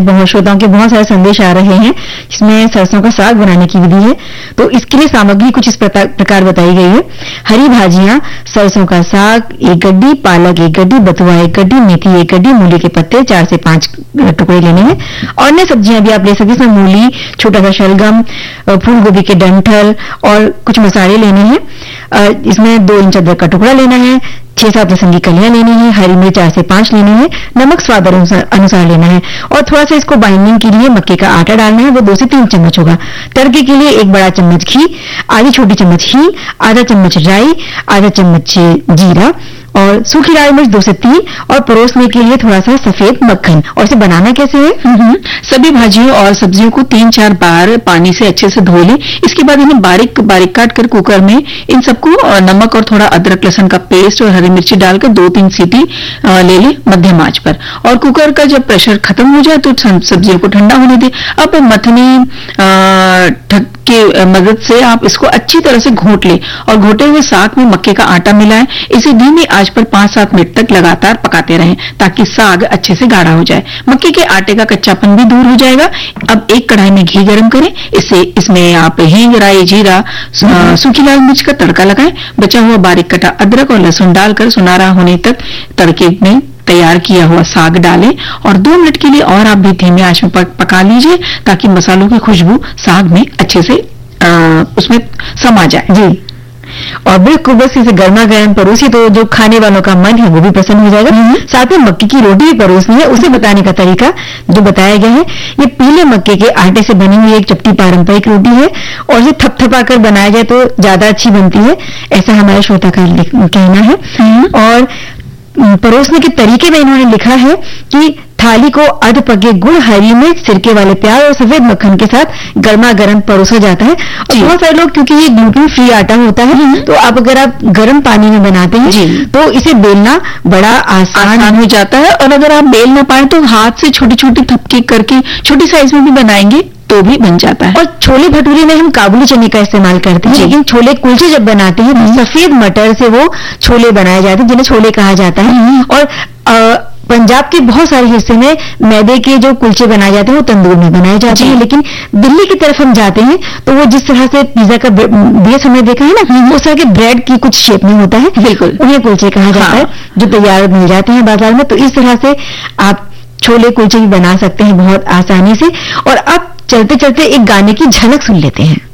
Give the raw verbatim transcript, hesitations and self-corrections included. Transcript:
बहुत श्रोताओं के बहुत सारे संदेश आ रहे हैं जिसमें सरसों का साग बनाने की विधि है। तो इसके लिए सामग्री कुछ इस प्रकार बताई गई है। हरी भाजियां, सरसों का साग एक गड्डी, पालक एक गड्डी, बथुआ एक गड्डी, मेथी एक गड्डी, मूली के पत्ते चार से पांच टुकड़े लेने हैं। और अन्य सब्जियां भी आप ले सकते हैं, मूली, छोटा सा शलगम, फूल गोभी के डंठल और कुछ मसाले लेने हैं। इसमें दो इंच अदरक का टुकड़ा लेना है, छह सात लहसुन की कलियां लेनी है, हरी मिर्च चार से पांच लेनी है, नमक स्वाद अनुसार लेना है और थोड़ा सा इसको बाइंडिंग के लिए मक्के का आटा डालना है, वो दो से तीन चम्मच होगा। तड़के के लिए एक बड़ा चम्मच घी, आधी छोटी चम्मच हींग, आधा चम्मच राई, आधा चम्मच जीरा और सूखी लाल मिर्च दो से तीन और परोसने के लिए थोड़ा सा सफेद मक्खन। और इसे बनाना कैसे है? सभी भाजियों और सब्जियों को तीन चार बार पानी से अच्छे से धो लें। इसके बाद इन्हें बारीक बारीक काट कर कुकर में इन सबको नमक और थोड़ा अदरक लहसुन का पेस्ट और हरी मिर्ची डालकर दो तीन सीटी ले लें मध्यम आंच पर। और कुकर का जब प्रेशर खत्म हो जाए तो सब्जियों को ठंडा होने दें। अब मथनी के मदद से आप इसको अच्छी तरह से घोट लें और घोटे हुए साग में मक्के का आटा मिलाएं। इसे धीमी आंच पर पांच सात मिनट तक लगातार पकाते रहें ताकि साग अच्छे से गाढ़ा हो जाए। मक्के के आटे का कच्चापन भी दूर हो जाएगा। अब एक कढ़ाई में घी गरम करें, इससे इसमें आप हींग, राई, जीरा, सूखी लाल मिर्च का तड़का लगाएं। बचा हुआ बारीक कटा अदरक और लहसुन डालकर सुनहरा होने तक तड़के में तैयार किया हुआ साग डालें और दो मिनट के लिए और आप भी धीमी आंच में पका लीजिए ताकि मसालों की खुशबू साग में अच्छे से आ, उसमें समा जाए। जी, और बिल्कुल बस इसे गर्मा गर्म परोसी तो जो खाने वालों का मन है वो भी प्रसन्न हो जाएगा। साथ में मक्के की रोटी भी परोसनी है, उसे बताने का तरीका जो बताया गया है। ये पीले मक्के के आटे से बनी हुई एक चपटी पारंपरिक रोटी है और इसे थपथपा कर बनाया जाए तो ज्यादा अच्छी बनती है, ऐसा हमारे श्रोता का कहना है। और परोसने के तरीके में इन्होंने लिखा है कि थाली को अध पके गुड़, हरी मिर्च, सिरके वाले प्याज और सफेद मक्खन के साथ गर्मा गर्म परोसा जाता है। और बहुत सारे लोग, क्योंकि ये ग्लूटेन फ्री आटा होता है, तो आप अगर आप गर्म पानी में बनाते हैं तो इसे बेलना बड़ा आसान, आसान हो जाता है। और अगर आप बेल ना पाए तो हाथ से छोटी छोटी थपकी करके छोटी साइज में भी बनाएंगे तो भी बन जाता है। और छोले भटूरे में हम काबुली चने का इस्तेमाल करते हैं, लेकिन छोले कुलचे जब बनाते हैं तो सफेद मटर से वो छोले बनाए जाते हैं जिन्हें छोले कहा जाता है। और आ, पंजाब के बहुत सारे हिस्से में मैदे के जो कुलचे बनाए जाते हैं वो तंदूर में बनाए जाते हैं, लेकिन दिल्ली की तरफ हम जाते हैं तो वो जिस तरह से पिज्जा का बेस हमने देखा है ना, उस तरह के ब्रेड की कुछ शेप में होता है, बिल्कुल उन्हें कुलचे कहा जाता है, जो तैयार मिल जाते हैं बाजार में। तो इस तरह से आप छोले कुलचे भी बना सकते हैं बहुत आसानी से। और अब चलते चलते एक गाने की झलक सुन लेते हैं।